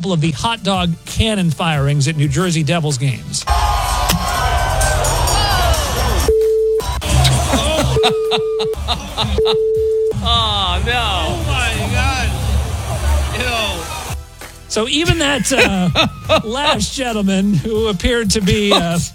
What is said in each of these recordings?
couple of the hot dog cannon firings at New Jersey Devils games. Oh, no. Oh, my God. Ew. So even that last gentleman who appeared to be,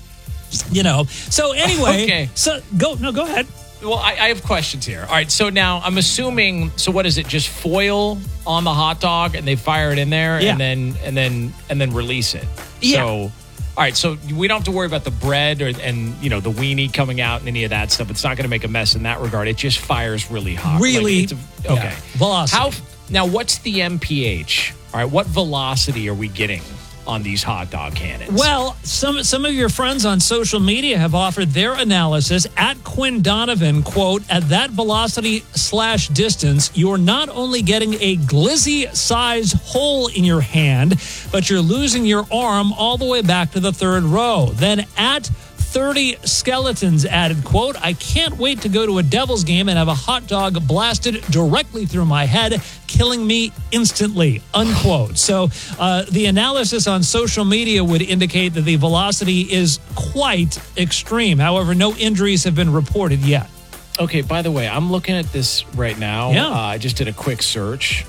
So anyway, Okay. Go ahead. Well, I have questions here. All right, so now I'm assuming. So what is it? Just foil on the hot dog, and they fire it in there, Yeah. and then release it. Yeah. So, all right, so we don't have to worry about the bread and the weenie coming out and any of that stuff. It's not going to make a mess in that regard. It just fires really hot. Really? Okay. Velocity. Now? What's the MPH? All right, what velocity are we getting on these hot dog cannons? Well, some of your friends on social media have offered their analysis. At Quinn Donovan, quote, at that velocity/distance, you're not only getting a glizzy-size hole in your hand, but you're losing your arm all the way back to the third row. Then at 30 Skeletons added, quote, I can't wait to go to a Devils game and have a hot dog blasted directly through my head, killing me instantly, unquote. So the analysis on social media would indicate that the velocity is quite extreme. However, no injuries have been reported yet. Okay, by the way, I'm looking at this right now. Yeah. I just did a quick search.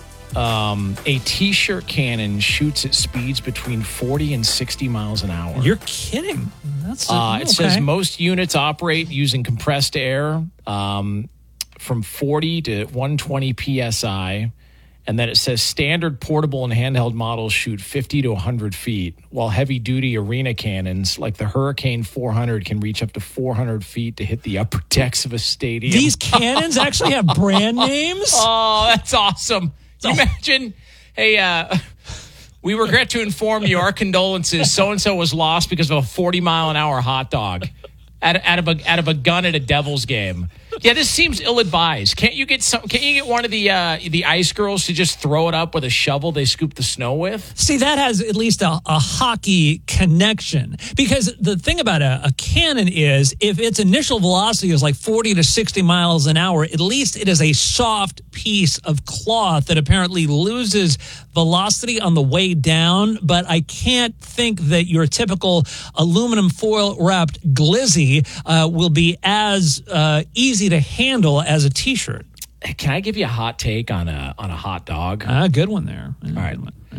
A T-shirt cannon shoots at speeds between 40 and 60 miles an hour. You're kidding. That's It says most units operate using compressed air from 40 to 120 PSI. And then it says standard portable and handheld models shoot 50 to 100 feet, while heavy-duty arena cannons like the Hurricane 400 can reach up to 400 feet to hit the upper decks of a stadium. These cannons actually have brand names? Oh, that's awesome. Can you imagine? Hey, we regret to inform you our condolences. So-and-so was lost because of a 40-mile-an-hour hot dog out of a gun at a Devils game. Yeah, this seems ill-advised. Can't you get one of the ice girls to just throw it up with a shovel they scoop the snow with? See, that has at least a hockey connection. Because the thing about a cannon is, if its initial velocity is like 40 to 60 miles an hour, at least it is a soft piece of cloth that apparently loses velocity on the way down. But I can't think that your typical aluminum foil wrapped glizzy will be as easy to handle as a T-shirt. Can I give you a hot take on a hot dog? Good one there. All right.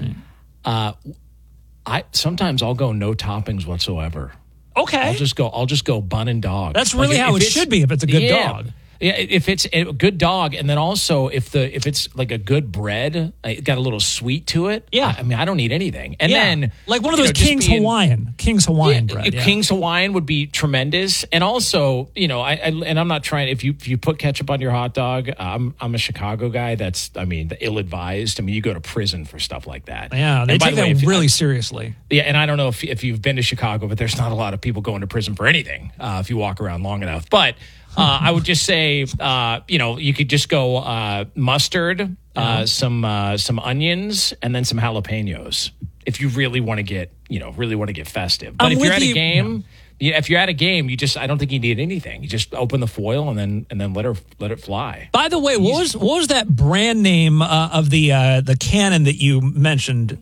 Sometimes I'll go no toppings whatsoever. Okay. I'll just go bun and dog. That's really how it should be if it's a good dog. Yeah, if it's a good dog, and then also if it's like a good bread, it got a little sweet to it. Yeah, I mean, I don't need anything. And then like one of those King's Hawaiian bread. Yeah. King's Hawaiian would be tremendous. And also, I'm not trying. If you put ketchup on your hot dog, I'm a Chicago guy. That's ill-advised. I mean, you go to prison for stuff like that. Yeah, they take that really seriously. Yeah, and I don't know if you've been to Chicago, but there's not a lot of people going to prison for anything if you walk around long enough. But I would just say, you could just go mustard, some onions, and then some jalapenos if you really want to get festive. But if you're at a game, I don't think you need anything. You just open the foil and then let it fly. By the way, what was that brand name of the cannon that you mentioned?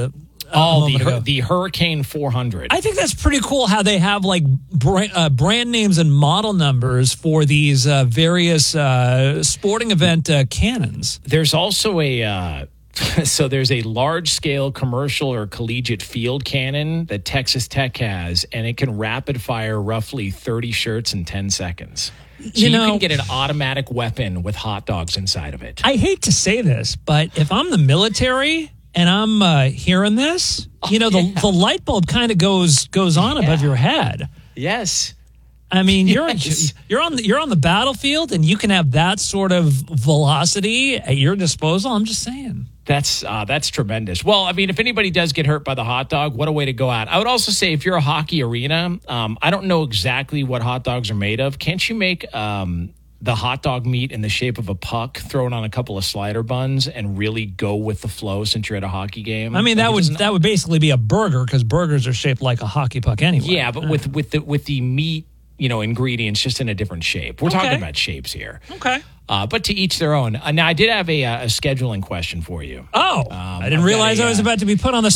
The Hurricane 400. I think that's pretty cool how they have like brand names and model numbers for these various sporting event cannons. There's also there's a large-scale commercial or collegiate field cannon that Texas Tech has, and it can rapid fire roughly 30 shirts in 10 seconds. So you can get an automatic weapon with hot dogs inside of it. I hate to say this, but if I'm the military and I'm hearing this, the light bulb kind of goes on above your head. Yes. I mean, you're on the battlefield and you can have that sort of velocity at your disposal. I'm just saying. That's tremendous. Well, I mean, if anybody does get hurt by the hot dog, what a way to go out. I would also say if you're a hockey arena, I don't know exactly what hot dogs are made of. Can't you make the hot dog meat in the shape of a puck, throw it on a couple of slider buns, and really go with the flow since you're at a hockey game? I mean, that would basically be a burger because burgers are shaped like a hockey puck anyway. Yeah, but with the meat, ingredients just in a different shape. We're talking about shapes here. Okay. But to each their own. Now, I did have a scheduling question for you. I didn't realize I was about to be put on the